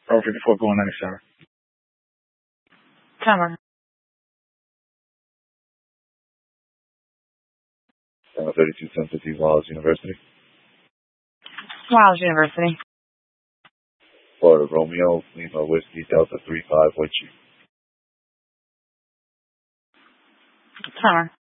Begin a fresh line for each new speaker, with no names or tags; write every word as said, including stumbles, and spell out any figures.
Bravo fifty-four going ninety-seven.
Timer.
Uh, thirty-two ten fifty Wiles University.
Wiles University.
Florida Romeo, Lima Whiskey, Delta three five, Whiskey.
Timer.